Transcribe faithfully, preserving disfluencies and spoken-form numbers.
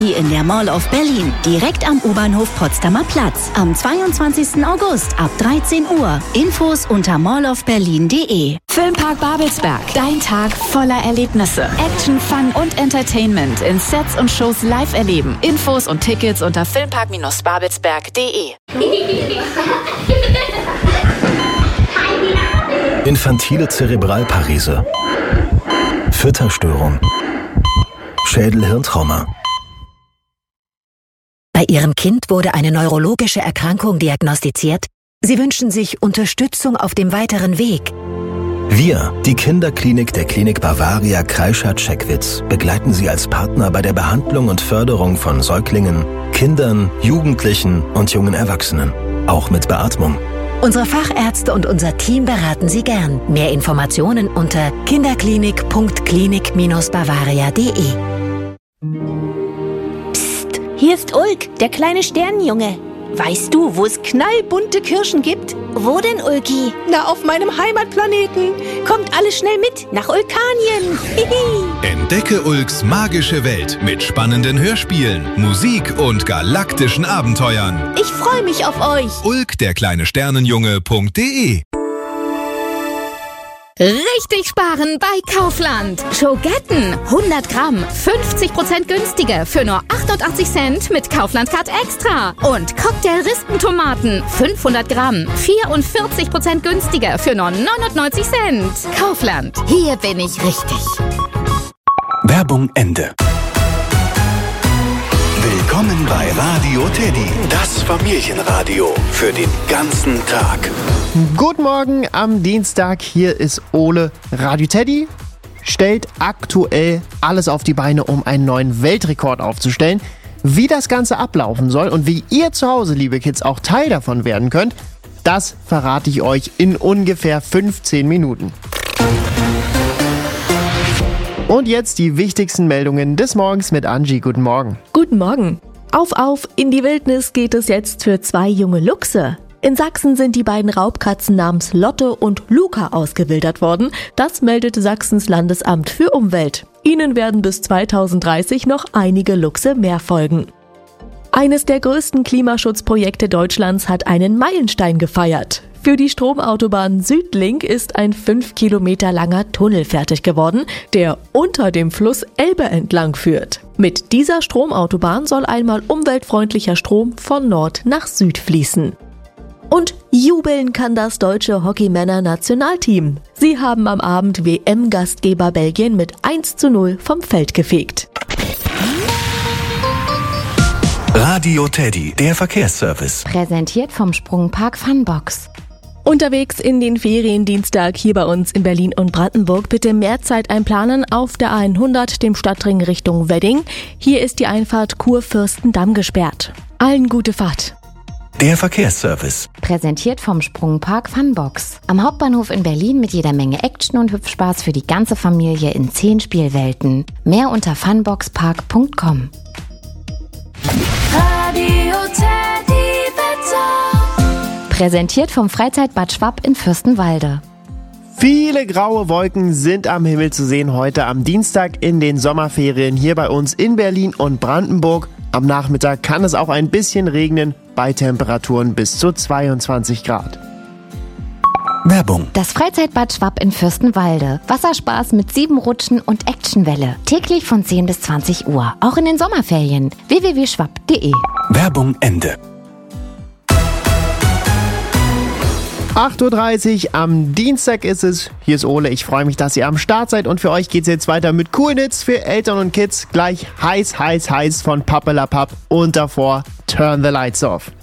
In der Mall of Berlin, direkt am U-Bahnhof Potsdamer Platz. Am zweiundzwanzigsten August ab dreizehn Uhr. Infos unter mall of berlin punkt de. Filmpark Babelsberg. Dein Tag voller Erlebnisse. Action, Fun und Entertainment in Sets und Shows live erleben. Infos und Tickets unter filmpark babelsberg punkt de. Infantile Zerebralparese. Fütterstörung. Schädel-Hirntrauma. Bei Ihrem Kind wurde eine neurologische Erkrankung diagnostiziert. Sie wünschen sich Unterstützung auf dem weiteren Weg. Wir, die Kinderklinik der Klinik Bavaria Kreischath-Scheckwitz, begleiten Sie als Partner bei der Behandlung und Förderung von Säuglingen, Kindern, Jugendlichen und jungen Erwachsenen. Auch mit Beatmung. Unsere Fachärzte und unser Team beraten Sie gern. Mehr Informationen unter kinderklinik punkt klinik bavaria punkt de. Hier ist Ulk, der kleine Sternenjunge. Weißt du, wo es knallbunte Kirschen gibt? Wo denn, Ulki? Na, auf meinem Heimatplaneten. Kommt alle schnell mit nach Ulkanien. Entdecke Ulks magische Welt mit spannenden Hörspielen, Musik und galaktischen Abenteuern. Ich freue mich auf euch. Ulk, der kleine Sternenjunge punkt de. Richtig sparen bei Kaufland. Schogetten, hundert Gramm, fünfzig Prozent günstiger für nur achtundachtzig Cent mit Kaufland Card Extra. Und Cocktail-Rispentomaten, fünfhundert Gramm, vierundvierzig Prozent günstiger für nur neunundneunzig Cent. Kaufland, hier bin ich richtig. Werbung Ende. Willkommen bei Radio Teddy, das Familienradio für den ganzen Tag. Guten Morgen am Dienstag, hier ist Ole. Radio Teddy stellt aktuell alles auf die Beine, um einen neuen Weltrekord aufzustellen. Wie das Ganze ablaufen soll und wie ihr zu Hause, liebe Kids, auch Teil davon werden könnt, das verrate ich euch in ungefähr fünfzehn Minuten. Und jetzt die wichtigsten Meldungen des Morgens mit Angie. Guten Morgen. Guten Morgen. Auf, auf, in die Wildnis geht es jetzt für zwei junge Luchse. In Sachsen sind die beiden Raubkatzen namens Lotte und Luca ausgewildert worden. Das meldete Sachsens Landesamt für Umwelt. Ihnen werden bis zweitausenddreißig noch einige Luchse mehr folgen. Eines der größten Klimaschutzprojekte Deutschlands hat einen Meilenstein gefeiert. Für die Stromautobahn Südlink ist ein fünf Kilometer langer Tunnel fertig geworden, der unter dem Fluss Elbe entlang führt. Mit dieser Stromautobahn soll einmal umweltfreundlicher Strom von Nord nach Süd fließen. Und jubeln kann das deutsche Hockeymänner-Nationalteam. Sie haben am Abend W M-Gastgeber Belgien mit eins zu null vom Feld gefegt. Radio Teddy, der Verkehrsservice. Präsentiert vom Sprungpark Funbox. Unterwegs in den Feriendienstag hier bei uns in Berlin und Brandenburg bitte mehr Zeit einplanen auf der hundert, dem Stadtring Richtung Wedding. Hier ist die Einfahrt Kurfürstendamm gesperrt. Allen gute Fahrt. Der Verkehrsservice. Präsentiert vom Sprungpark Funbox. Am Hauptbahnhof in Berlin mit jeder Menge Action und Hüpfspaß für die ganze Familie in zehn Spielwelten. Mehr unter funboxpark punkt com. Radio Teddy Wetter. Präsentiert vom Freizeitbad Schwapp in Fürstenwalde. Viele graue Wolken sind am Himmel zu sehen heute am Dienstag in den Sommerferien hier bei uns in Berlin und Brandenburg. Am Nachmittag kann es auch ein bisschen regnen bei Temperaturen bis zu zweiundzwanzig Grad. Werbung. Das Freizeitbad Schwapp in Fürstenwalde. Wasserspaß mit sieben Rutschen und Actionwelle. Täglich von zehn bis zwanzig Uhr. Auch in den Sommerferien. w w w punkt schwapp punkt de. Werbung Ende. acht Uhr dreißig am Dienstag ist es. Hier ist Ole. Ich freue mich, dass ihr am Start seid. Und für euch geht's jetzt weiter mit coolen Hits für Eltern und Kids. Gleich heiß, heiß, heiß von Pappelapapp. Und davor Turn the Lights Off.